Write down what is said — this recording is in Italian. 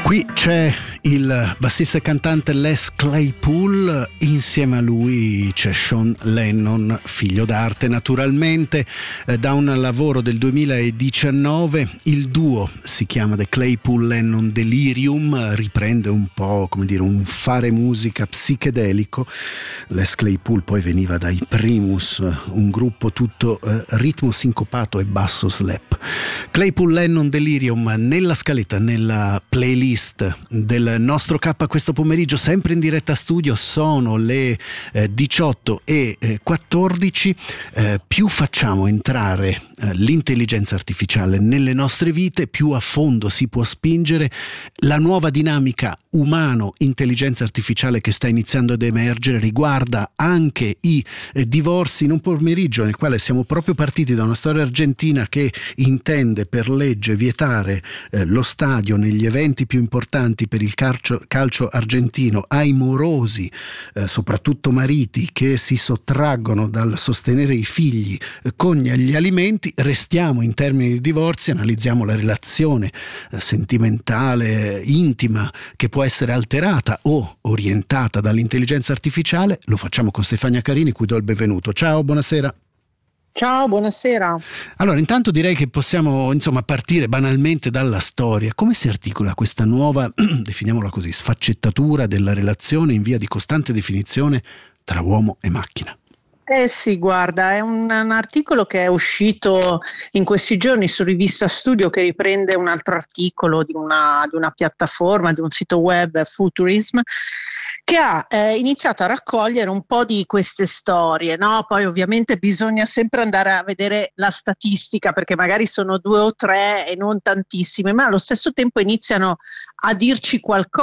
Qui c'è il bassista e cantante Les Claypool, insieme a lui c'è Sean Lennon, figlio d'arte naturalmente, da un lavoro del 2019. Il duo si chiama The Claypool Lennon Delirium, riprende un po', come dire, un fare musica psichedelico. Les Claypool poi veniva dai Primus, un gruppo tutto ritmo sincopato e basso slap. Claypool Lennon Delirium nella scaletta, nella playlist del nostro K questo pomeriggio, sempre in diretta studio. Sono le 18:14. Più facciamo entrare l'intelligenza artificiale nelle nostre vite, più a fondo si può spingere. La nuova dinamica umano-intelligenza artificiale che sta iniziando ad emergere riguarda anche i divorzi, in un pomeriggio nel quale siamo proprio partiti da una storia argentina che intende per legge vietare lo stadio negli eventi più importanti per il calcio argentino ai morosi, soprattutto mariti, che si sottraggono dal sostenere i figli con gli alimenti. Restiamo in termini di divorzi, analizziamo la relazione sentimentale, intima, che può essere alterata o orientata dall'intelligenza artificiale. Lo facciamo con Stefania Carini, cui do il benvenuto. Ciao, buonasera. Ciao, buonasera. Allora, intanto direi che possiamo, partire banalmente dalla storia. Come si articola questa nuova, definiamola così, sfaccettatura della relazione in via di costante definizione tra uomo e macchina? Sì, guarda, è un articolo che è uscito in questi giorni su Rivista Studio, che riprende un altro articolo di una piattaforma, di un sito web, Futurism, che ha iniziato a raccogliere un po' di queste storie, no? Poi ovviamente bisogna sempre andare a vedere la statistica, perché magari sono 2 o 3 e non tantissime, ma allo stesso tempo iniziano a dirci qualcosa